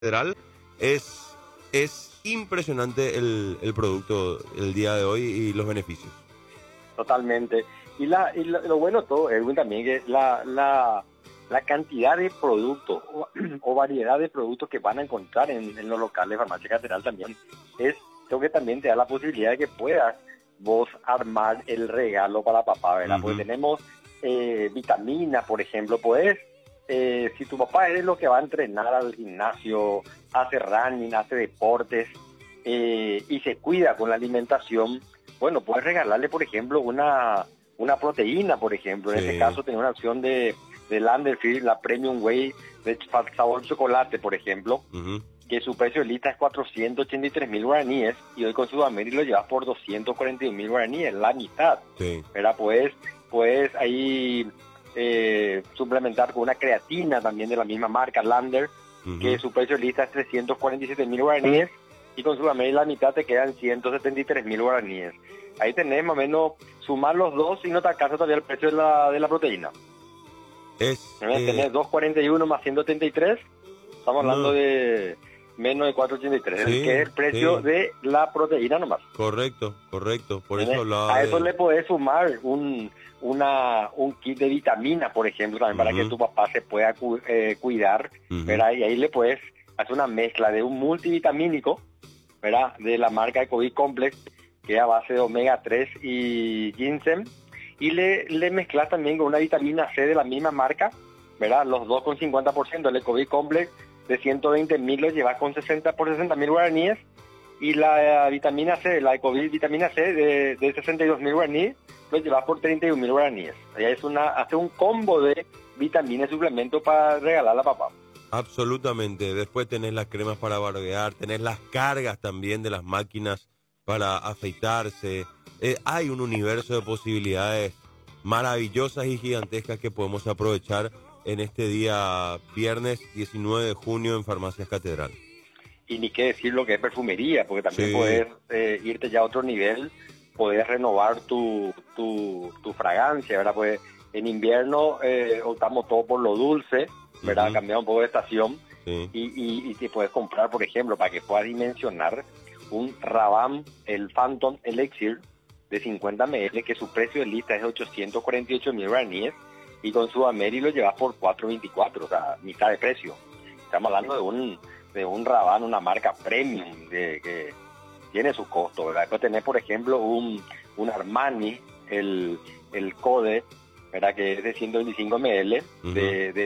Catedral. Es impresionante el producto el día de hoy y los beneficios. Totalmente. Lo bueno de todo, Edwin, también que la cantidad de productos o variedad de productos que van a encontrar en los locales de Farmacia Catedral también creo que también te da la posibilidad de que puedas vos armar el regalo para papá, ¿verdad? Uh-huh. Porque tenemos vitaminas, por ejemplo, puedes, si tu papá es lo que va a entrenar al gimnasio, hace running, hace deportes y se cuida con la alimentación, bueno, puedes regalarle, por ejemplo, una proteína, por ejemplo. En este caso, tener una opción de Landerfield, la Premium Whey de sabor chocolate, por ejemplo, Uh-huh. que su precio de lista es 483.000 guaraníes y hoy con Sudamérica lo llevas por 241.000 guaraníes, la mitad. Sí. ¿Verdad? Puedes ahí suplementar con una creatina también de la misma marca, Lander, Uh-huh. que su precio de lista es 347.000 guaraníes y con Sudamérica la mitad te quedan 173.000 guaraníes. Ahí tenés más o menos sumar los dos y no te alcanza todavía el precio de la proteína. Tenés 241 más 173, estamos hablando de menos de 483, Sí, que es el precio de la proteína nomás. Correcto, por eso hablaba. A eso le podés sumar un kit de vitamina, por ejemplo, también para que tu papá se pueda cuidar, ¿verdad? Y ahí le puedes hacer una mezcla de un multivitamínico, ¿verdad? De la marca Ecovid Complex, que es a base de omega 3 y ginseng, y le mezclas también con una vitamina C de la misma marca, ¿verdad? Los dos con 50%, el Ecovid Complex de 120.000 lo llevas con 60.000 guaraníes, y la vitamina C, la Ecovid vitamina C de 62.000 guaraníes, lo llevas por 31.000 guaraníes. Allá hace un combo de vitaminas y suplementos para regalarle a papá. Absolutamente. Después tenés las cremas para barbear, tenés las cargas también de las máquinas para afeitarse. Hay un universo de posibilidades maravillosas y gigantescas que podemos aprovechar en este día viernes 19 de junio en Farmacias Catedral. Y ni qué decir lo que es perfumería, porque también podés irte ya a otro nivel, podés renovar tu fragancia, ¿verdad? Pues en invierno optamos todo por lo dulce, ¿verdad? Uh-huh. Cambiamos un poco de estación y te puedes comprar, por ejemplo, para que puedas dimensionar un Rabanne, el Phantom Elixir de 50 ml, que su precio de lista es de 848.000 guaraníes, y con Sudamérica lo llevas por 424, o sea, mitad de precio. Estamos hablando de un Rabanne, una marca premium que tiene su costo, ¿verdad? Después tenés, por ejemplo, un Armani, el Code, ¿verdad? Que es de 125 ml, Uh-huh. de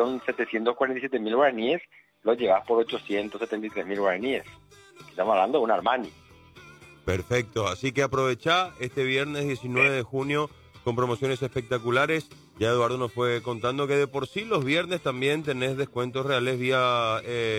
1.747.000 guaraníes, lo llevas por 873.000 guaraníes. Estamos hablando de un Armani. Perfecto, así que aprovechá este viernes 19 de junio con promociones espectaculares. Ya Eduardo nos fue contando que de por sí los viernes también tenés descuentos reales vía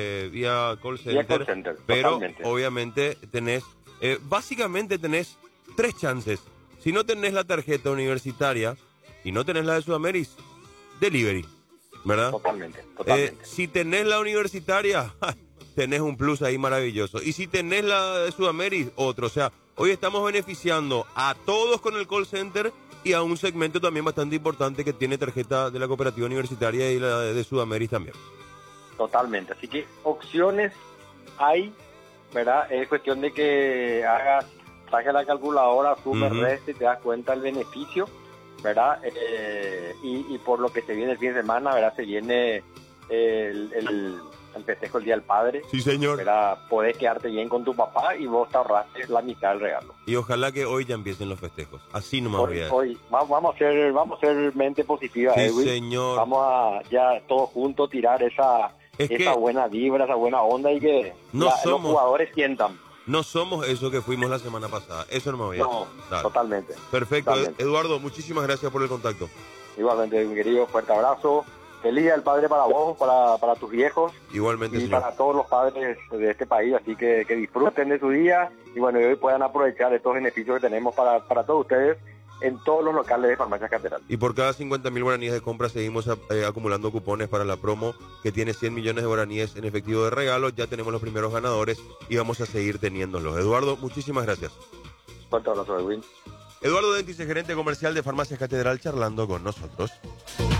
call center, pero totalmente. obviamente tenés, básicamente tenés 3 chances. Si no tenés la tarjeta universitaria y no tenés la de Sudamérica, delivery, ¿verdad? Totalmente. Si tenés la universitaria, tenés un plus ahí maravilloso. Y si tenés la de Sudamérica, otro. O sea, hoy estamos beneficiando a todos con el call center y a un segmento también bastante importante que tiene tarjeta de la cooperativa universitaria y la de Sudamérica también. Totalmente. Así que opciones hay, ¿verdad? Es cuestión de que saques la calculadora, sumes, resta y te das cuenta del beneficio, ¿verdad? Y por lo que se viene el fin de semana, ¿verdad? Se viene el festejo el Día del Padre. Sí, señor. ¿Verdad? Podés quedarte bien con tu papá y vos te ahorraste la mitad del regalo. Y ojalá que hoy ya empiecen los festejos. Así nomás voy a decir. Hoy vamos a ser mente positiva, sí, Edwin. Señor. Vamos a ya todos juntos tirar esa buena vibra, esa buena onda y que los jugadores sientan. No somos eso que fuimos la semana pasada. Eso no me voy a decir. No, totalmente. Perfecto. Totalmente. Eduardo, muchísimas gracias por el contacto. Igualmente, mi querido, fuerte abrazo. Feliz Día del Padre para vos, para tus viejos. Igualmente, y señor. Para todos los padres de este país. Así que disfruten de su día y bueno, hoy puedan aprovechar estos beneficios que tenemos para todos ustedes en todos los locales de Farmacias Catedral. Y por cada 50.000 guaraníes de compra seguimos acumulando cupones para la promo que tiene 100 millones de guaraníes en efectivo de regalo. Ya tenemos los primeros ganadores y vamos a seguir teniéndolos. Eduardo, muchísimas gracias. Fuerte abrazo, Edwin. Eduardo Dentis, gerente comercial de Farmacias Catedral, charlando con nosotros.